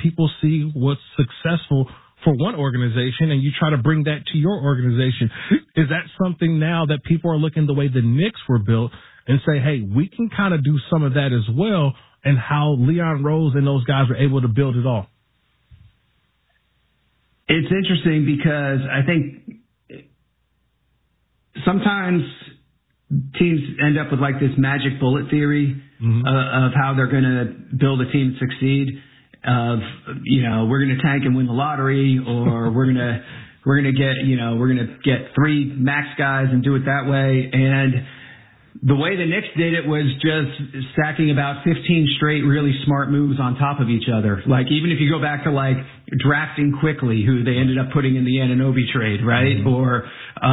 people see what's successful for one organization and you try to bring that to your organization. Is that something now that people are looking the way the Knicks were built and say, hey, we can kind of do some of that as well, and how Leon Rose and those guys were able to build it all? It's interesting because I think sometimes teams end up with like this magic bullet theory of how they're going to build a team to succeed. Of, we're going to tank and win the lottery, or we're going to get 3 max guys and do it that way. And the way the Knicks did it was just stacking about 15 straight really smart moves on top of each other. Like, even if you go back to like drafting quickly, who they ended up putting in the Anunoby trade, right? Or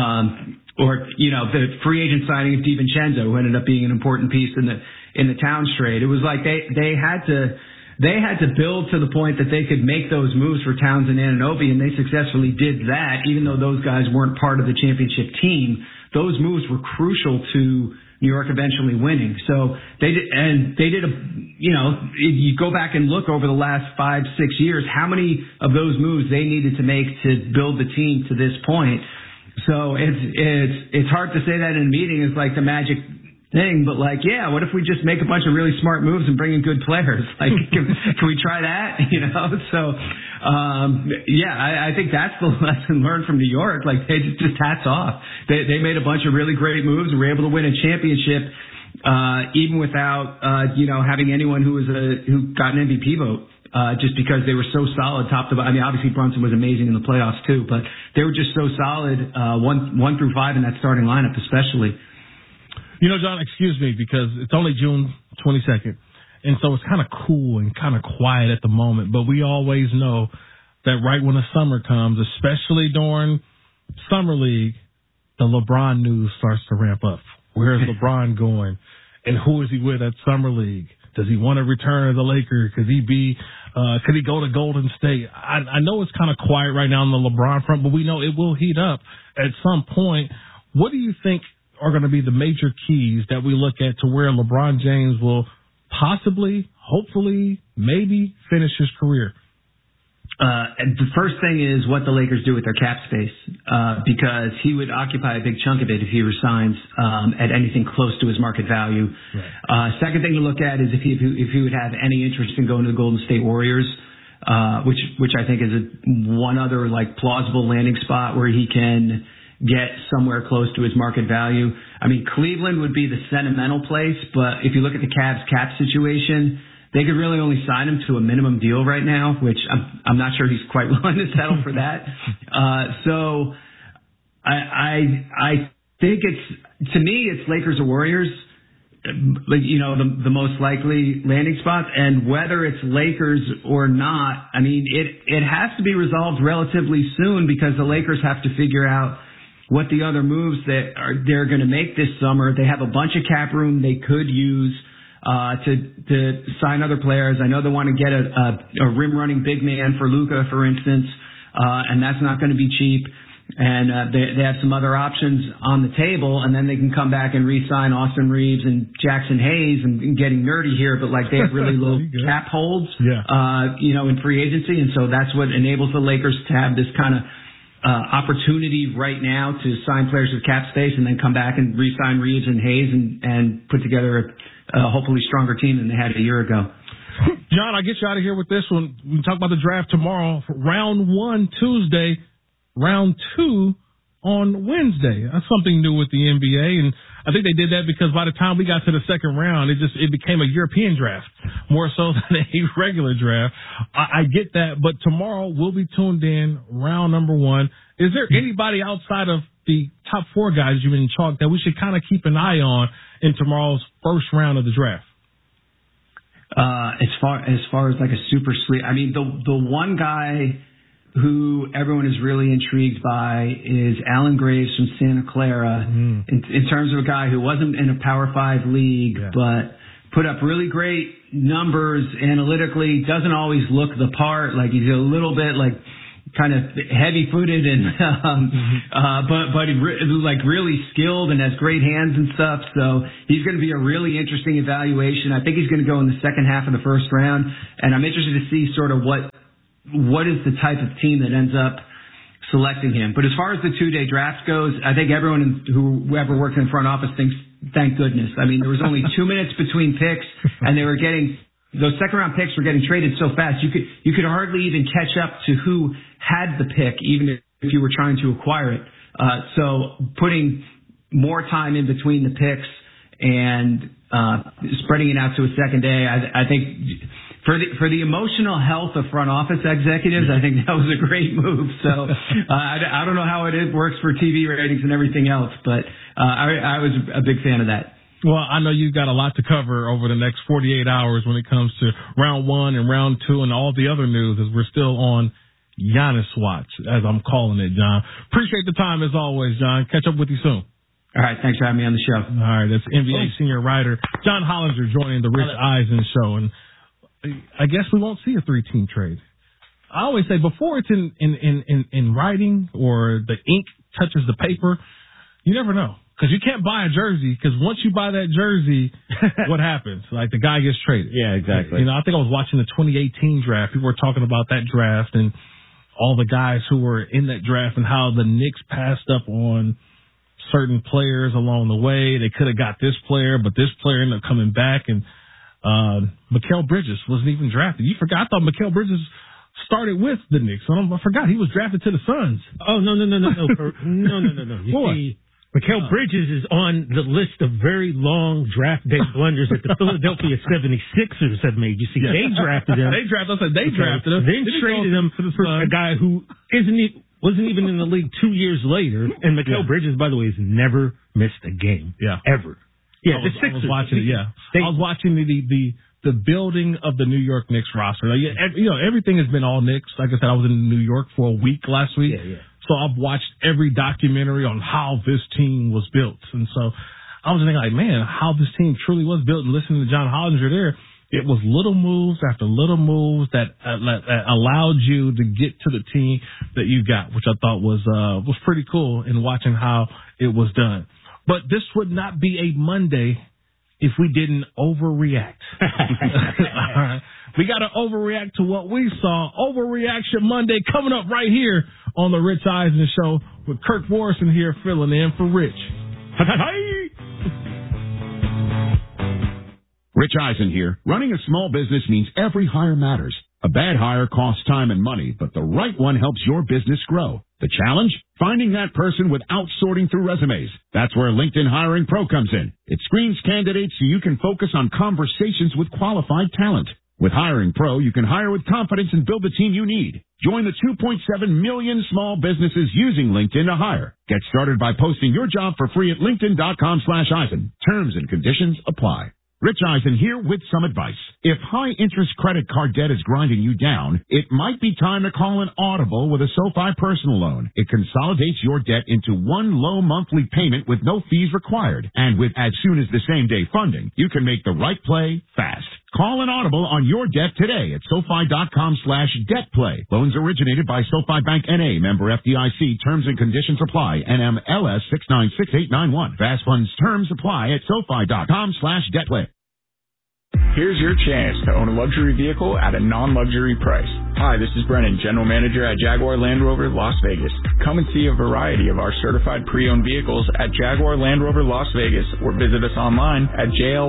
the free agent signing of DiVincenzo, who ended up being an important piece in the Towns trade. It was like they had to build to the point that they could make those moves for Towns and Anunoby, and they successfully did that. Even though those guys weren't part of the championship team, those moves were crucial to New York eventually winning. So you go back and look over the last 5-6 years, how many of those moves they needed to make to build the team to this point. So it's hard to say that in a meeting is like the magic thing, but like, yeah, what if we just make a bunch of really smart moves and bring in good players? Like, can we try that? So, I think that's the lesson learned from New York. Like, they just hats off. They made a bunch of really great moves and were able to win a championship, even without, having anyone who got an MVP vote. Just because they were so solid top to bottom. I mean, obviously Brunson was amazing in the playoffs too, but they were just so solid, 1 through 5 in that starting lineup, especially. John, excuse me, because it's only June 22nd, and so it's kind of cool and kind of quiet at the moment, but we always know that right when the summer comes, especially during Summer League, the LeBron news starts to ramp up. Where is LeBron going, and who is he with at Summer League? Does he want to return to the Lakers? Could he go to Golden State? I know it's kind of quiet right now on the LeBron front, but we know it will heat up at some point. What do you think are going to be the major keys that we look at to where LeBron James will possibly, hopefully, maybe finish his career? The first thing is what the Lakers do with their cap space, because he would occupy a big chunk of it if he resigns at anything close to his market value. Right. Second thing to look at is if he would have any interest in going to the Golden State Warriors, which I think is one other like plausible landing spot where he can get somewhere close to his market value. I mean, Cleveland would be the sentimental place, but if you look at the Cavs cap situation, they could really only sign him to a minimum deal right now, which I'm not sure he's quite willing to settle for that. So I think to me, it's Lakers or Warriors, the most likely landing spots. And whether it's Lakers or not, I mean, it has to be resolved relatively soon because the Lakers have to figure out what the other moves that they're going to make this summer. They have a bunch of cap room they could use to sign other players. I know they want to get a rim running big man for Luka, for instance, and that's not going to be cheap. And they have some other options on the table, and then they can come back and re-sign Austin Reeves and Jackson Hayes, and getting nerdy here, but like they have really low cap holds, in free agency, and so that's what enables the Lakers to have this kind of opportunity right now to sign players with cap space and then come back and re-sign Reeves and Hayes and put together a hopefully stronger team than they had a year ago. John, I'll get you out of here with this one. We can talk about the draft tomorrow. Round 1 Tuesday, round 2 on Wednesday. That's something new with the NBA, and I think they did that because by the time we got to the second round, it became a European draft more so than a regular draft. I get that, but tomorrow we'll be tuned in, round number 1. Is there anybody outside of the top 4 guys you've been chalked that we should kind of keep an eye on in tomorrow's first round of the draft? As far as like a super sleep, I mean, the one guy who everyone is really intrigued by is Alan Graves from Santa Clara, in terms of a guy who wasn't in a Power 5 league, but put up really great numbers analytically, doesn't always look the part, like he's a little bit like kind of heavy-footed and but he like really skilled and has great hands and stuff. So he's going to be a really interesting evaluation. I think he's going to go in the second half of the first round, and I'm interested to see sort of what what is the type of team that ends up selecting him. But as far as the 2-day draft goes, I think everyone whoever worked in the front office thinks, thank goodness. I mean, there was only 2 minutes between picks, and they were getting those second-round picks were getting traded so fast. You could hardly even catch up to who had the pick, even if you were trying to acquire it. So putting more time in between the picks and spreading it out to a second day, I think for the emotional health of front office executives, I think that was a great move. So I don't know how it works for TV ratings and everything else, but I was a big fan of that. Well, I know you've got a lot to cover over the next 48 hours when it comes to round 1 and round 2 and all the other news, as we're still on Giannis watch, as I'm calling it, John. Appreciate the time as always, John. Catch up with you soon. All right. Thanks for having me on the show. All right. That's NBA senior writer John Hollinger joining the Rich Eisen show. And I guess we won't see a 3-team trade. I always say before it's in writing or the ink touches the paper, you never know. Because you can't buy a jersey, because once you buy that jersey, what happens? Like, the guy gets traded. Yeah, exactly. You know, I think I was watching the 2018 draft. People were talking about that draft and all the guys who were in that draft and how the Knicks passed up on certain players along the way. They could have got this player, but this player ended up coming back. And Mikal Bridges wasn't even drafted. You forgot? I thought Mikal Bridges started with the Knicks. I forgot he was drafted to the Suns. Oh, no. No. You see, Mikal Bridges is on the list of very long draft day blunders that the Philadelphia 76ers have made. You see, they drafted him. They drafted him. Then traded him for a guy who wasn't even in the league 2 years later. And Mikal Bridges, by the way, has never missed a game. Yeah. Ever. Yeah, the Sixers. I was watching it, I was watching the building of the New York Knicks roster. Like, everything has been all Knicks. Like I said, I was in New York for a week last week. Yeah. So I've watched every documentary on how this team was built. And so I was thinking, like, man, how this team truly was built. And listening to John Hollinger there, it was little moves after little moves that allowed you to get to the team that you got, which I thought was pretty cool in watching how it was done. But this would not be a Monday if we didn't overreact. All right. We got to overreact to what we saw. Overreaction Monday coming up right here on the Rich Eisen Show with Kirk Morrison here filling in for Rich. Rich Eisen here. Running a small business means every hire matters. A bad hire costs time and money, but the right one helps your business grow. The challenge? Finding that person without sorting through resumes. That's where LinkedIn Hiring Pro comes in. It screens candidates so you can focus on conversations with qualified talent. With Hiring Pro, you can hire with confidence and build the team you need. Join the 2.7 million small businesses using LinkedIn to hire. Get started by posting your job for free at linkedin.com/Eisen. Terms and conditions apply. Rich Eisen here with some advice. If high-interest credit card debt is grinding you down, it might be time to call an audible with a SoFi personal loan. It consolidates your debt into one low monthly payment with no fees required. And with as soon as the same-day funding, you can make the right play fast. Call an audible on your debt today at SoFi.com/debtplay. Loans originated by SoFi Bank N.A. Member FDIC. Terms and conditions apply. NMLS 696891. Fast funds terms apply at SoFi.com/debtplay. Here's your chance to own a luxury vehicle at a non-luxury price. Hi, this is Brennan, General Manager at Jaguar Land Rover Las Vegas. Come and see a variety of our certified pre-owned vehicles at Jaguar Land Rover Las Vegas or visit us online at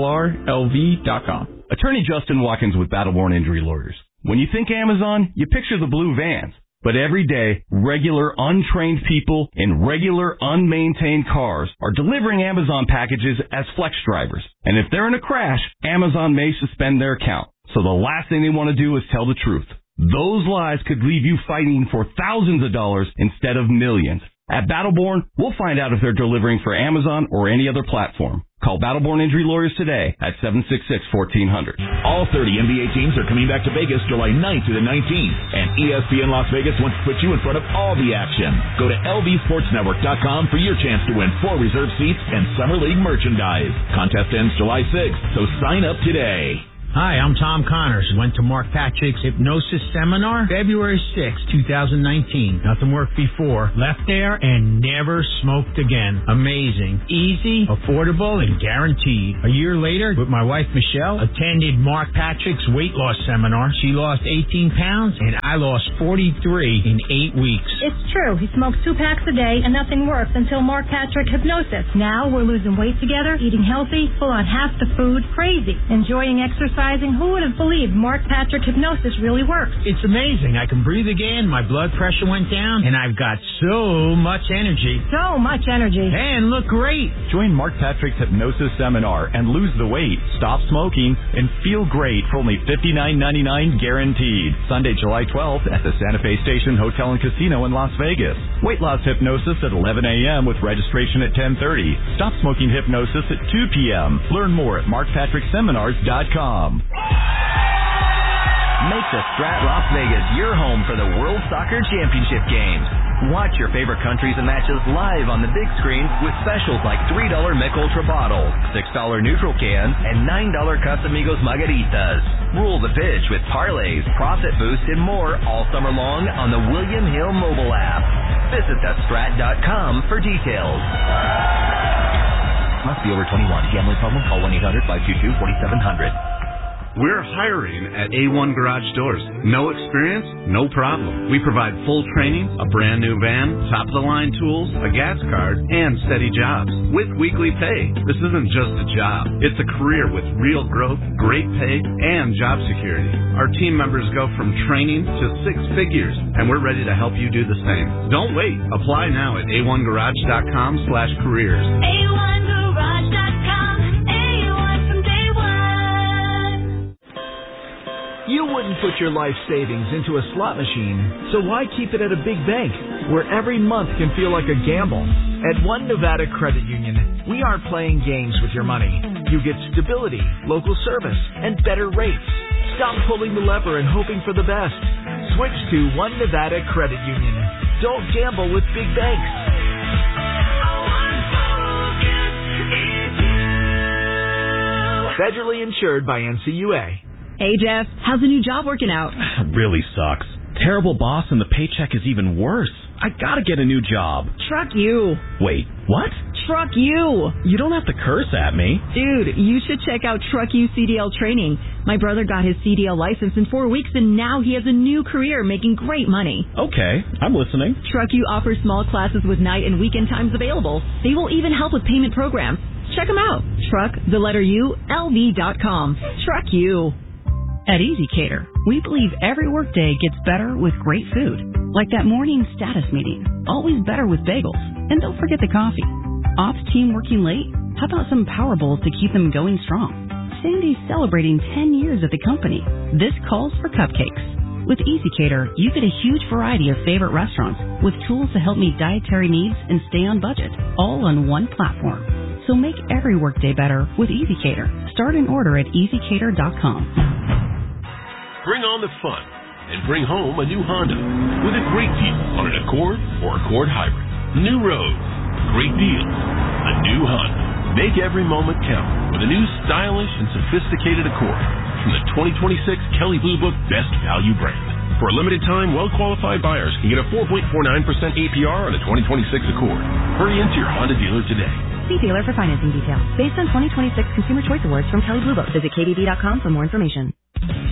jlrlv.com. Attorney Justin Watkins with Battleborn Injury Lawyers. When you think Amazon, you picture the blue vans. But every day, regular untrained people in regular unmaintained cars are delivering Amazon packages as flex drivers. And if they're in a crash, Amazon may suspend their account. So the last thing they want to do is tell the truth. Those lies could leave you fighting for thousands of dollars instead of millions. At Battleborn, we'll find out if they're delivering for Amazon or any other platform. Call Battleborn Injury Lawyers today at 766-1400. All 30 NBA teams are coming back to Vegas July 9th to the 19th, and ESPN Las Vegas wants to put you in front of all the action. Go to lvsportsnetwork.com for your chance to win 4 reserved seats and Summer League merchandise. Contest ends July 6th, so sign up today. Hi, I'm Tom Connors. Went to Mark Patrick's hypnosis seminar February 6, 2019. Nothing worked before. Left there and never smoked again. Amazing. Easy, affordable, and guaranteed. A year later, with my wife Michelle, attended Mark Patrick's weight loss seminar. She lost 18 pounds and I lost 43 in 8 weeks. It's true. He smokes 2 packs a day and nothing works until Mark Patrick Hypnosis. Now we're losing weight together, eating healthy, full on half the food, crazy, enjoying exercise. Who would have believed Mark Patrick Hypnosis really works? It's amazing. I can breathe again, my blood pressure went down, and I've got so much energy. So much energy. And look great. Join Mark Patrick's Hypnosis Seminar and lose the weight, stop smoking, and feel great for only $59.99 guaranteed. Sunday, July 12th at the Santa Fe Station Hotel and Casino in Las Vegas. Weight loss hypnosis at 11 a.m. with registration at 10:30. Stop smoking hypnosis at 2 p.m. Learn more at markpatrickseminars.com. Make the Strat Las Vegas your home for the World Soccer Championship games. Watch your favorite countries and matches live on the big screen with specials like $3 Mick Ultra bottles, $6 neutral cans, and $9 Casamigos margaritas. Rule the pitch with parlays, profit boost, and more all summer long on the William Hill mobile app. Visit thestrat.com for details. Must be over 21. Gambling problem? Call 1-800-522-4700. We're hiring at A1 Garage Doors. No experience? No problem. We provide full training, a brand new van, top-of-the-line tools, a gas card, and steady jobs with weekly pay. This isn't just a job. It's a career with real growth, great pay, and job security. Our team members go from training to 6 figures, and we're ready to help you do the same. Don't wait. Apply now at a1garage.com/careers. A1garage.com. You wouldn't put your life savings into a slot machine, so why keep it at a big bank where every month can feel like a gamble? At One Nevada Credit Union, we aren't playing games with your money. You get stability, local service, and better rates. Stop pulling the lever and hoping for the best. Switch to One Nevada Credit Union. Don't gamble with big banks. Federally insured by NCUA. Hey, Jeff, how's the new job working out? Really sucks. Terrible boss and the paycheck is even worse. I gotta get a new job. Truck you. Wait, what? Truck you. You don't have to curse at me. Dude, you should check out Truck You CDL training. My brother got his CDL license in 4 weeks and now he has a new career making great money. Okay, I'm listening. Truck You offers small classes with night and weekend times available. They will even help with payment programs. Check them out. TruckTheLV.com. Truck You. At EasyCater, we believe every workday gets better with great food. Like that morning status meeting. Always better with bagels. And don't forget the coffee. Ops team working late? How about some Power Bowls to keep them going strong? Sandy's celebrating 10 years at the company. This calls for cupcakes. With EasyCater, you get a huge variety of favorite restaurants with tools to help meet dietary needs and stay on budget, all on one platform. So make every workday better with EasyCater. Start an order at EasyCater.com. Bring on the fun and bring home a new Honda with a great deal on an Accord or Accord Hybrid. New roads, great deals, a new Honda. Make every moment count with a new stylish and sophisticated Accord from the 2026 Kelley Blue Book Best Value brand. For a limited time, well-qualified buyers can get a 4.49% APR on a 2026 Accord. Hurry into your Honda dealer today. See dealer for financing details. Based on 2026 Consumer Choice Awards from Kelley Blue Book. Visit KBB.com for more information.